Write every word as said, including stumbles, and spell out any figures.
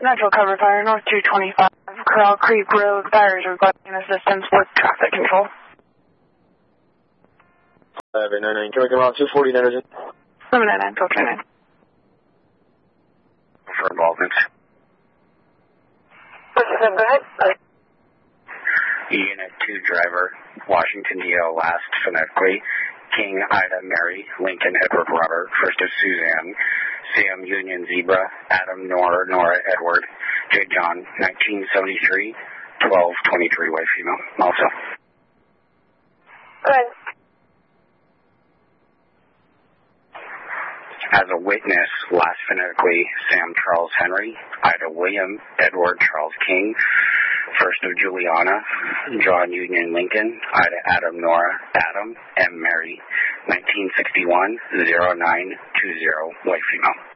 Natural cover fire, North two twenty-five, Corral Creek Road, fires requesting assistance with traffic control. five eight nine nine, can we come out two forty, Anderson? seven nine nine, twelve nine nine. For involvement. Go ahead. Unit two driver, Washington D L last phonetically, King, Ida, Mary, Lincoln, Edward, Robert, first of Suzanne, Sam, Union, Zebra, Adam, Nora, Nora, Edward, J. John, nineteen seventy-three, twelve twenty-three, white female, also. Go ahead. As a witness, last phonetically, Sam, Charles, Henry, Ida, William, Edward, Charles, King, first of Juliana, John, Union, Lincoln, Ida, Adam, Nora, Adam, M. Mary, nineteen sixty-one, oh nine two oh, white female.